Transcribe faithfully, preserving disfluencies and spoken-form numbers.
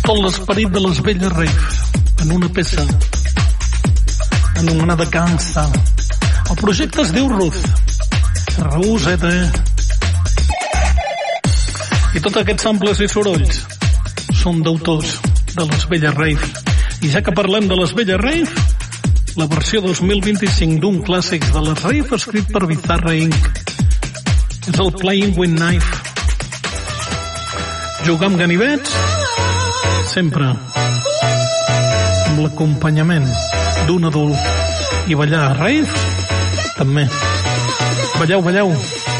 tot l'esperit de les velles rave en una peça anomenada Gangsta. El projecte es diu Ruth, R U Z E, i tots aquests samples i sorolls són d'autors de les velles rave. I ja que parlem de les velles rave, la versió dos mil vint-i-cinc d'un clàssic de les rave escrit per Bizarre incorporated és el Playing with Knife. Jugar amb ganivets, sempre amb l'acompanyament d'un adult, i ballar a rave també. Balleu, balleu.